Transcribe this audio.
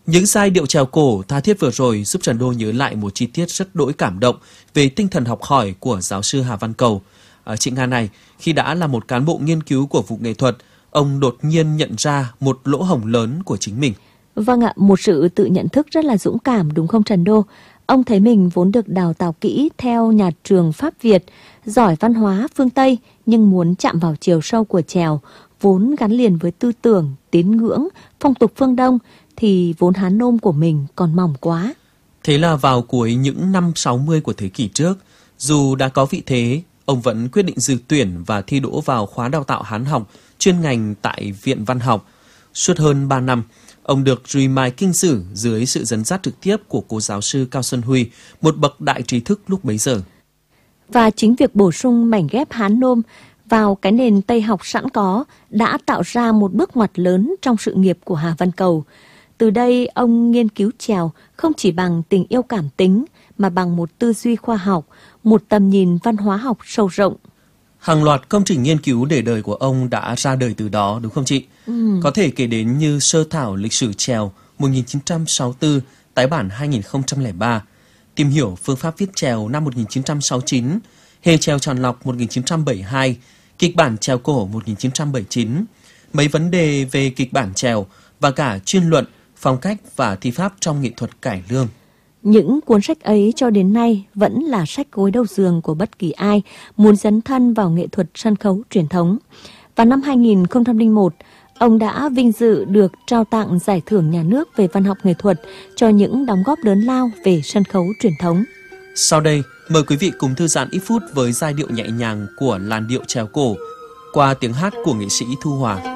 Những giai điệu chèo cổ tha thiết vừa rồi giúp Trần Đô nhớ lại một chi tiết rất đỗi cảm động về tinh thần học hỏi của giáo sư Hà Văn Cầu. Chị Nga này, khi đã là một cán bộ nghiên cứu của vụ nghệ thuật, ông đột nhiên nhận ra một lỗ hổng lớn của chính mình. Vâng ạ, một sự tự nhận thức rất là dũng cảm đúng không Trần Đô? Ông thấy mình vốn được đào tạo kỹ theo nhà trường Pháp Việt, giỏi văn hóa phương Tây nhưng muốn chạm vào chiều sâu của chèo, vốn gắn liền với tư tưởng, tín ngưỡng, phong tục phương Đông thì vốn Hán Nôm của mình còn mỏng quá. Thế là vào cuối những năm 60 của thế kỷ trước, dù đã có vị thế, ông vẫn quyết định dự tuyển và thi đỗ vào khóa đào tạo Hán học chuyên ngành tại Viện Văn học. Suốt hơn 3 năm, ông được rùi mài kinh sử dưới sự dẫn dắt trực tiếp của cô giáo sư Cao Xuân Huy, một bậc đại trí thức lúc bấy giờ. Và chính việc bổ sung mảnh ghép Hán Nôm vào cái nền Tây học sẵn có đã tạo ra một bước ngoặt lớn trong sự nghiệp của Hà Văn Cầu. Từ đây, ông nghiên cứu chèo không chỉ bằng tình yêu cảm tính mà bằng một tư duy khoa học, một tầm nhìn văn hóa học sâu rộng. Hàng loạt công trình nghiên cứu để đời của ông đã ra đời từ đó, đúng không chị? Có thể kể đến như Sơ thảo lịch sử chèo 1964, tái bản 2003, Tìm hiểu phương pháp viết chèo năm 1969, Hề chèo tròn lọc 1972, Kịch bản chèo cổ 1979, mấy vấn đề về kịch bản chèo và cả chuyên luận, phong cách và thi pháp trong nghệ thuật cải lương. Những cuốn sách ấy cho đến nay vẫn là sách gối đầu giường của bất kỳ ai muốn dấn thân vào nghệ thuật sân khấu truyền thống. Và năm 2001, ông đã vinh dự được trao tặng giải thưởng nhà nước về văn học nghệ thuật cho những đóng góp lớn lao về sân khấu truyền thống. Sau đây, mời quý vị cùng thư giãn ít phút với giai điệu nhẹ nhàng của làn điệu chèo cổ qua tiếng hát của nghệ sĩ Thu Hòa.